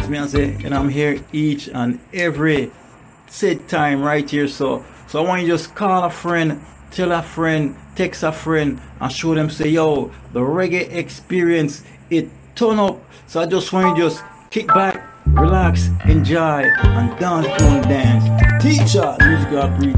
me and say, and I'm here each and every set time right here. So I want you to just call a friend, tell a friend, text a friend, and show them say, yo, the reggae experience, it turn up. So I just want you to just kick back, relax, enjoy, and dance, dance. Teacher, music upgrade.